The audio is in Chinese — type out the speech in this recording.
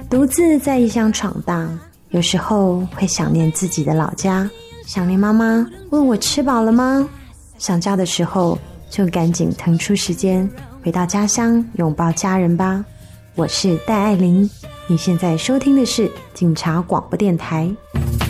独自在异乡闯荡，有时候会想念自己的老家，想念妈妈问我吃饱了吗？想家的时候就赶紧腾出时间回到家乡拥抱家人吧。我是戴爱玲，你现在收听的是警察广播电台。